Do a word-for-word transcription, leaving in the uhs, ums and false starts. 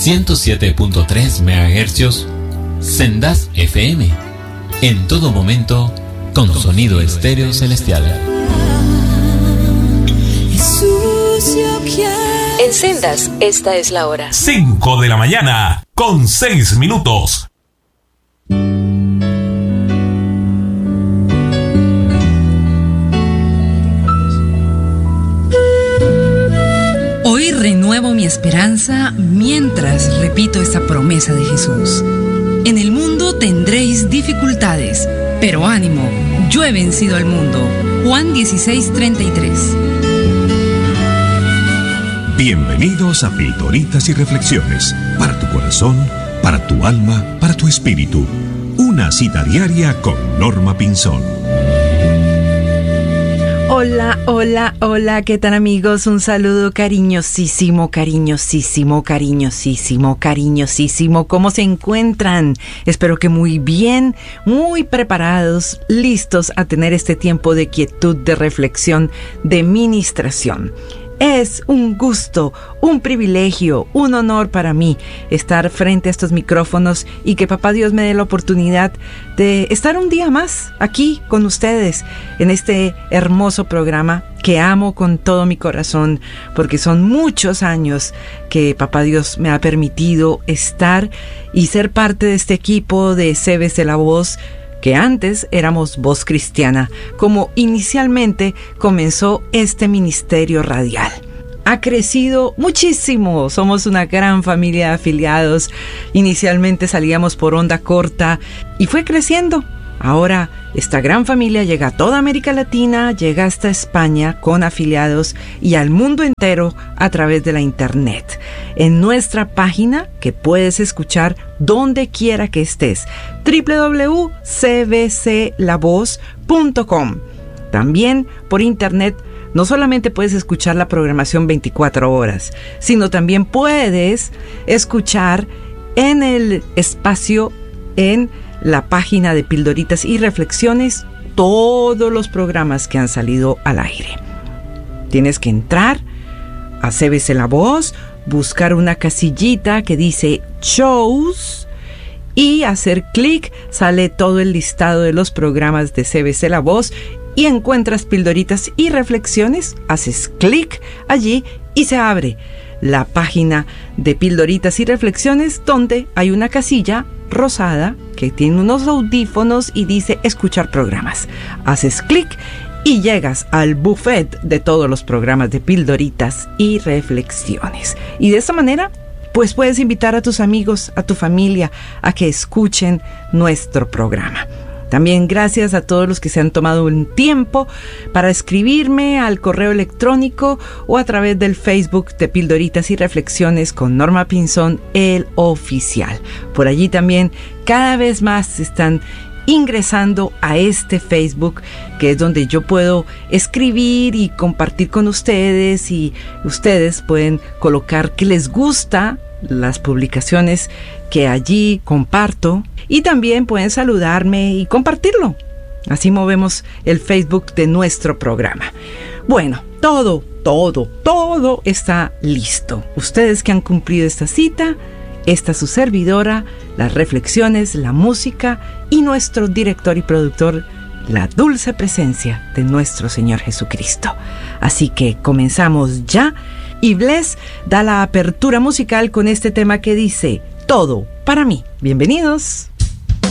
ciento siete punto tres megahercios, Sendas F M. En todo momento, con sonido estéreo celestial. En Sendas, esta es la hora. cinco de la mañana, con seis minutos. Hoy renuevo mi esperanza mientras repito esta promesa de Jesús. En el mundo tendréis dificultades, pero ánimo, yo he vencido al mundo. Juan dieciséis, treinta y tres. Bienvenidos a Pildoritas y Reflexiones, para tu corazón, para tu alma, para tu espíritu. Una cita diaria con Norma Pinzón. Hola, hola, hola, ¿qué tal amigos? Un saludo cariñosísimo, cariñosísimo, cariñosísimo, cariñosísimo. ¿Cómo se encuentran? Espero que muy bien, muy preparados, listos a tener este tiempo de quietud, de reflexión, de ministración. Es un gusto, un privilegio, un honor para mí estar frente a estos micrófonos y que Papá Dios me dé la oportunidad de estar un día más aquí con ustedes en este hermoso programa que amo con todo mi corazón, porque son muchos años que Papá Dios me ha permitido estar y ser parte de este equipo de C B C La Voz, que antes éramos Voz Cristiana, como inicialmente comenzó este ministerio radial. Ha crecido muchísimo, somos una gran familia de afiliados. Inicialmente salíamos por onda corta y fue creciendo. Ahora esta gran familia llega a toda América Latina, llega hasta España con afiliados y al mundo entero a través de la internet. En nuestra página, que puedes escuchar donde quiera que estés, doble u doble u doble u punto c b c la voz punto com. También por internet no solamente puedes escuchar la programación veinticuatro horas, sino también puedes escuchar en el espacio, en la página de Pildoritas y Reflexiones, todos los programas que han salido al aire. Tienes que entrar a C B C La Voz, buscar una casillita que dice Shows y hacer clic, sale todo el listado de los programas de C B C La Voz y encuentras Pildoritas y Reflexiones, haces clic allí y se abre la página de Pildoritas y Reflexiones, donde hay una casilla rosada que tiene unos audífonos y dice escuchar programas. Haces clic y llegas al buffet de todos los programas de Pildoritas y Reflexiones. Y de esta manera, pues puedes invitar a tus amigos, a tu familia, a que escuchen nuestro programa. También gracias a todos los que se han tomado un tiempo para escribirme al correo electrónico o a través del Facebook de Pildoritas y Reflexiones con Norma Pinzón, el oficial. Por allí también cada vez más están ingresando a este Facebook, que es donde yo puedo escribir y compartir con ustedes, y ustedes pueden colocar que les gusta las publicaciones que allí comparto, y también pueden saludarme y compartirlo. Así movemos el Facebook de nuestro programa. Bueno, todo, todo, todo está listo. Ustedes que han cumplido esta cita, esta su servidora, las reflexiones, la música y nuestro director y productor, la dulce presencia de nuestro Señor Jesucristo. Así que comenzamos ya, y Bless da la apertura musical con este tema que dice Todo para mí. Bienvenidos.